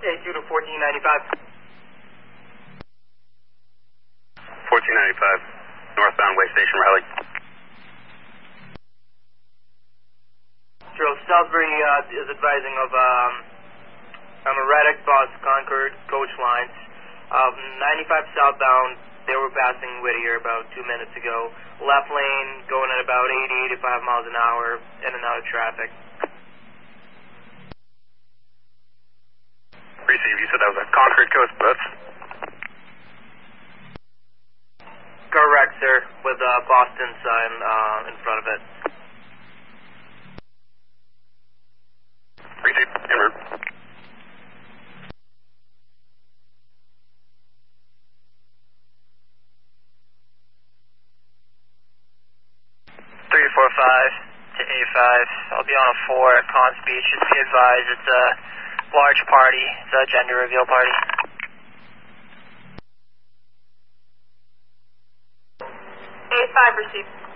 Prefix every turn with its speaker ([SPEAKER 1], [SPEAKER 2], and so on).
[SPEAKER 1] A2 to 1495.
[SPEAKER 2] 1495, northbound way station rally.
[SPEAKER 1] Charles, Salisbury is advising of Reddick, Bus, Concord, coach lines. 95 southbound, they were passing Whittier about 2 minutes ago. Left lane going at about 80, 85 miles an hour, in and out of traffic.
[SPEAKER 2] Receive, you said that was a Concord coach bus?
[SPEAKER 1] Correct, sir, with Boston sign in front of it.
[SPEAKER 2] Receive, en route.
[SPEAKER 3] to A5. I'll be on a 4 at Ponce Beach. Just be advised, it's a large party. It's a gender reveal party.
[SPEAKER 4] A5 received.